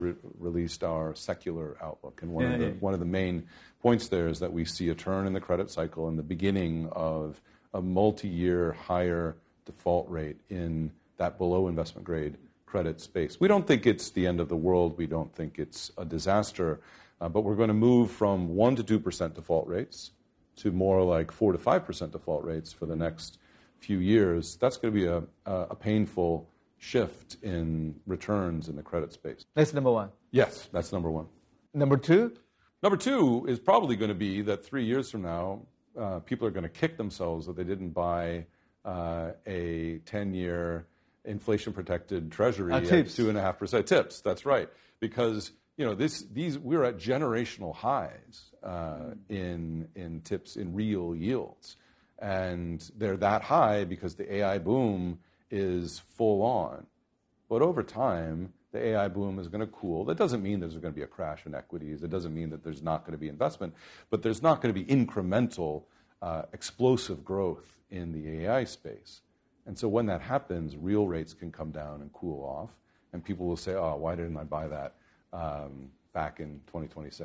released our secular outlook, and one of the main points there is that we see a turn in the credit cycle and the beginning of a multi-year higher default rate in that below investment grade credit space. We don't think it's the end of the world. We don't think it's a disaster, but we're going to move from 1% to 2% default rates to more like 4% to 5% default rates for the next few years. That's going to be a painful shift in returns in the credit space. That's number one. Yes, that's number one. Number two? Number two is probably going to be that 3 years from now, people are going to kick themselves that they didn't buy a 10-year inflation-protected treasury at 2.5% TIPS. That's right, because we're at generational highs in TIPS in real yields, and they're that high because the AI boom is full on. But over time, the AI boom is going to cool. That doesn't mean there's going to be a crash in equities. It doesn't mean that there's not going to be investment, but there's not going to be incremental, explosive growth in the AI space. And so when that happens, real rates can come down and cool off, and people will say, oh, why didn't I buy that back in 2026?